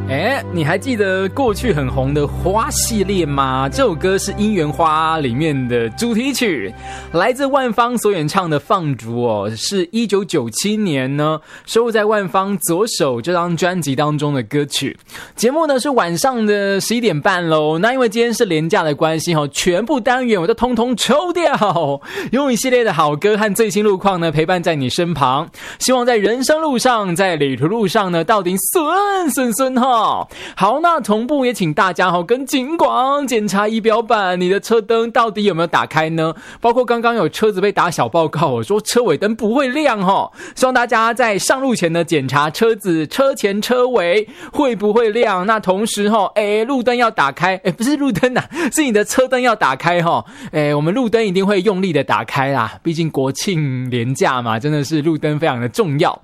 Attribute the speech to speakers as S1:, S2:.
S1: 你还记得过去很红的花系列吗？这首歌是《姻缘花》里面的主题曲，来自万芳所演唱的《放逐》是1997年呢收录在万芳左手这张专辑当中的歌曲。节目呢是晚上的11点半咯，那因为今天是连假的关系全部单元我都通通抽掉，用一系列的好歌和最新路况呢陪伴在你身旁，希望在人生路上，在旅途路上呢到底顺好，那同步也请大家跟警广检查仪表板，你的车灯到底有没有打开呢？包括刚刚有车子被打小报告，我说车尾灯不会亮希望大家在上路前呢检查车子车前车尾会不会亮。那同时路灯要打开，不是路灯是你的车灯要打开我们路灯一定会用力的打开啦，毕竟国庆连假嘛，真的是路灯非常的重要。